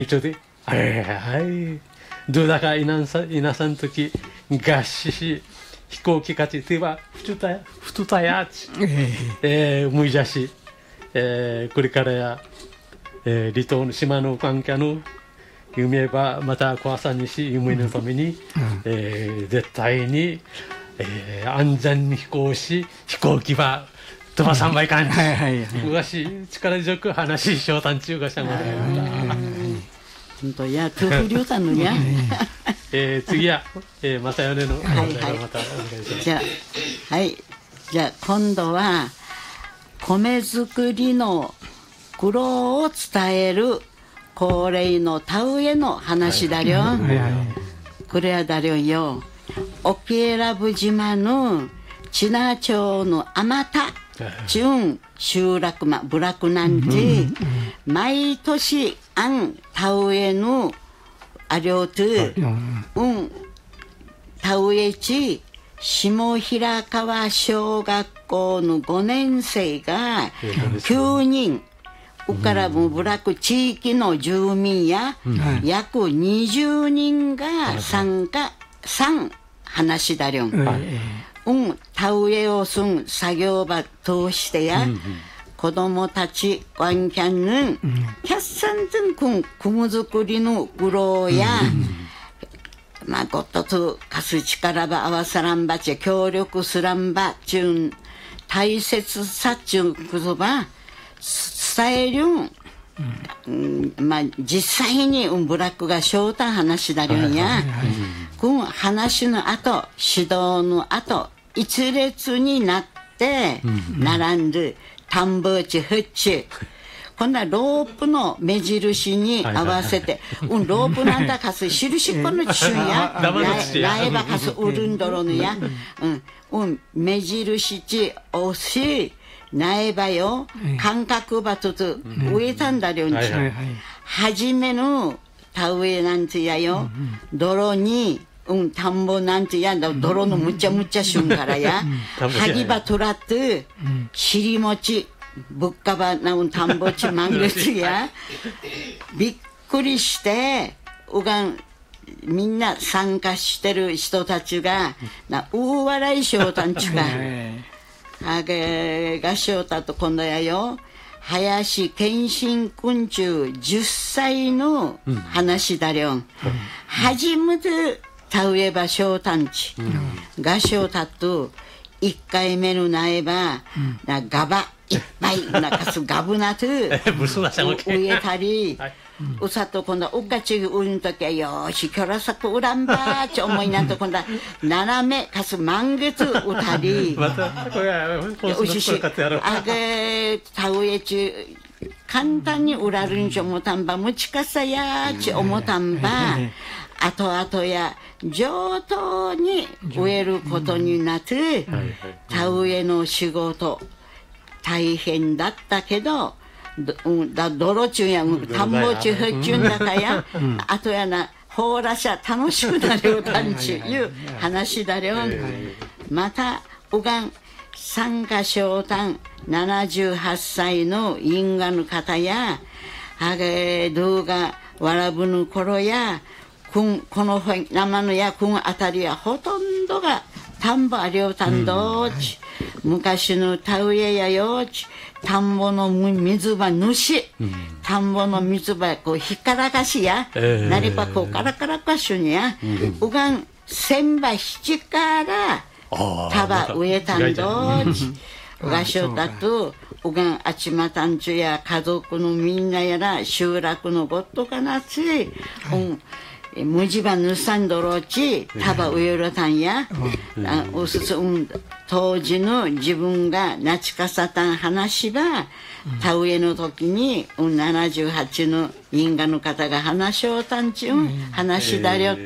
一応で、どうだか稲さんとき、合死し、飛行機勝ち、手は、ふとたやち、むいじゃし、これからや、離島の島の関係の、夢はまた小朝にし、夢のために、絶対に、安全に飛行し、飛行機は飛ばさんばいかんち。うわし、力強く話しようたんちゅうがしゃんがね。 本当や、トゥフリューさんのや。 次は、またよねの、またお願いします。 じゃあ、はい。じゃあ、今度は、米作りの苦労を伝える恒例の田植えの話だりょん。これはだりょんよ。沖永良部島の知名町の天田中集落部落なんて、毎年田植えのありょうと、田植え地下平川小学校の5年生が9人、からも部落地域の住民や約20人が話だりょん。田植えをすん作業場通してや、子供たちワンキャンヌンキャッサンズン君米作りの苦労や、まあゴットとかす力ば合わさらんばち協力すらんばちゅん大切さちゅんことば伝えるん。まあ実際に部落がしょうた話だりょんや、話の後指導の後一列になって並んで田んぼ地ふっち今度はロープの目印に合わせて、ロープなんだかす印このちゅんやライバかすうるんどろのや、目印ち押し苗場よ、感覚ばとつ植えたんだりょんちゅう。はじめの田植えなんてやよ、泥に、田んぼなんてやんだ、泥のむちゃむちゃしゅんからや、はぎばとらって、尻餅、ぶっかばな田んぼちまんぐつや、びっくりして、みんな参加してる人たちが、大笑いしようたんちゅか。あげがしょうたと今度やよ、林健信君中10歳の話だりょん。初めて田植えばしょうたんち。がしょうたと1回目の苗場、ガバいっぱいなかすガブナと植えたり、うさと今度はおっかちうるんときはよしきょらさくうらんばち思いなんと今度は斜めかす満月うたりうししあげ田植え中簡単にうらるんち思たんばむちかさやち思たんばあとあとや上等に植えることになって田植えの仕事大変だったけど泥中や田んぼ中ふっちゅんだかやあとやなほうらしゃ楽しくなるよたんちゅいう話だよ。また参加賞単78歳の因果の方や動画わらぶの頃やこの生のやあたりはほとんどが田んぼありょうたんどち昔の田植えやよち田んぼの水場主、田んぼの水場こうひっからかしや、なればこうカラカラかしゅにや、千葉七から束植えたんどち、がしょうたと、あちまたんちゅや家族のみんなやら集落のごとかなつい、無地場ぬさんどろち束植えろたんや、当時の自分がなちかさたん話ば田植えの時に78の因果の方が話しょうたんちゅう話だりょっと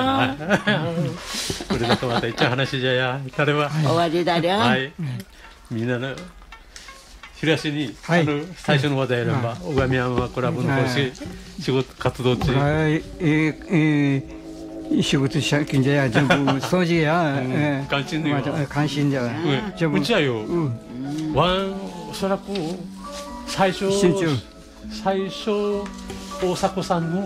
これだとまた一応話じゃや彼は終わりだりょみんなの広しに最初の話題やれば小上山コラボの仕事活動中仕事しゃきんじゃや全部掃除や関心のよ関心じゃうちはよおそらく最初大迫さんの